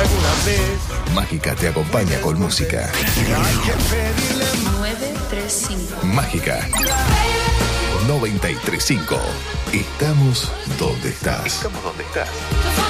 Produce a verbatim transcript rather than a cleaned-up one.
alguna vez. Mágica te acompaña con música. nueve tres cinco. Mágica noventa y tres punto cinco. Estamos donde estás. Estamos donde estás.